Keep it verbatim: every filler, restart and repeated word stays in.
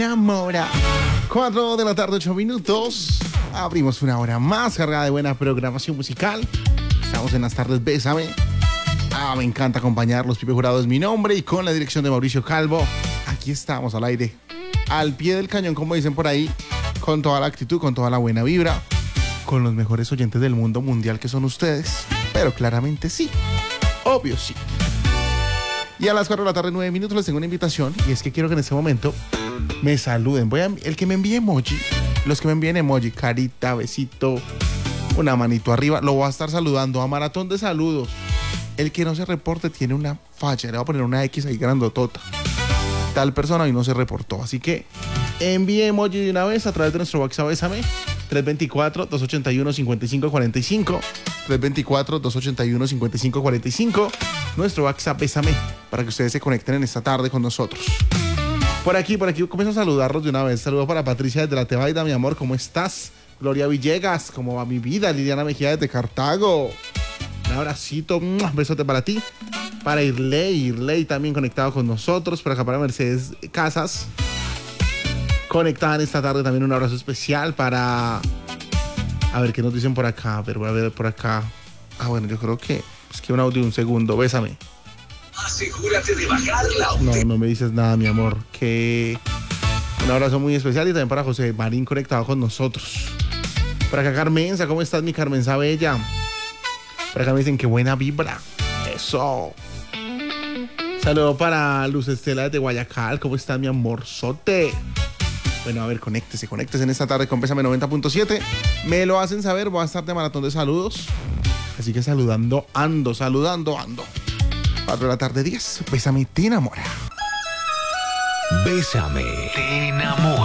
enamora. cuatro de la tarde, ocho minutos. Abrimos una hora más cargada de buena programación musical. Estamos en las tardes Bésame. Ah, me encanta acompañarlos. Pipe Jurado es mi nombre y con la dirección de Mauricio Calvo. Aquí estamos al aire, al pie del cañón, como dicen por ahí, con toda la actitud, con toda la buena vibra, con los mejores oyentes del mundo mundial que son ustedes. Pero claramente sí, obvio sí. Y a las cuatro de la tarde, nueve minutos, les tengo una invitación. Y es que quiero que en este momento me saluden. Voy a, el que me envíe emoji, los que me envíen emoji, carita, besito, una manito arriba, lo voy a estar saludando a maratón de saludos. El que no se reporte tiene una falla. Le voy a poner una X ahí grandotota. Tal persona hoy no se reportó. Así que envíe emoji de una vez a través de nuestro WhatsApp Bésame. tres dos cuatro, dos ocho uno, cinco cinco cuatro cinco. tres dos cuatro, dos ocho uno, cinco cinco cuatro cinco. Nuestro WhatsApp Bésame, para que ustedes se conecten en esta tarde con nosotros. Por aquí, por aquí comienzo a saludarlos de una vez. Saludo para Patricia desde La Tebaida, mi amor, ¿cómo estás? Gloria Villegas, ¿cómo va mi vida? Liliana Mejía desde Cartago. Un abracito, un besote para ti. Para Irley, Irley también conectado con nosotros. Por acá para Mercedes Casas, conectada en esta tarde. También un abrazo especial para... A ver, ¿qué nos dicen por acá? A ver, voy a ver por acá. Ah, bueno, yo creo que... Es que un audio de un segundo. Bésame. Asegúrate de bajarla. No, no me dices nada, mi amor. Que... Un abrazo muy especial. Y también para José Marín conectado con nosotros. Por acá Carmenza, ¿cómo estás, mi Carmenza bella? Por acá me dicen que buena vibra. Eso. Saludo para Luz Estela de Guayacal. ¿Cómo está mi amorzote? Bueno, a ver, conéctese, conéctese en esta tarde con Bésame noventa punto siete. Me lo hacen saber, voy a estar de maratón de saludos. Así que saludando ando, saludando ando. cuatro de la tarde, diez. Bésame, te enamora. Bésame, te enamora.